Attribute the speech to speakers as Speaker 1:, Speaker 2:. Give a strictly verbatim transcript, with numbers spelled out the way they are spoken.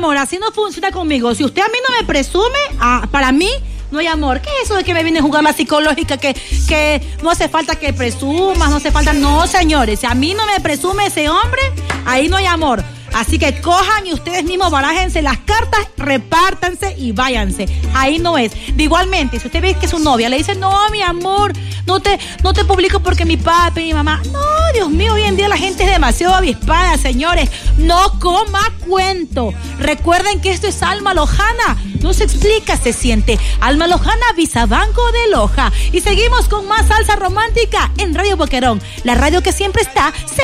Speaker 1: amor, así no funciona conmigo. Si usted a mí no me presume, ah, para mí no hay amor. ¿Qué es eso de que me viene a jugar la psicológica? Que, que no hace falta que presumas, no hace falta... No, señores, si a mí no me presume ese hombre, ahí no hay amor. Así que cojan y ustedes mismos barájense las cartas, repártanse y váyanse. Ahí no es. De igualmente, si usted ve que su novia le dice, no, mi amor, no te, no te publico porque mi papi y mi mamá... No, Dios mío, hoy en día la gente es demasiado avispada, señores. No coma cuento. Recuerden que esto es Alma Lojana. No se explica, se siente. Alma Lojana, Visabanco de Loja. Y seguimos con más salsa romántica en Radio Boquerón, la radio que siempre está...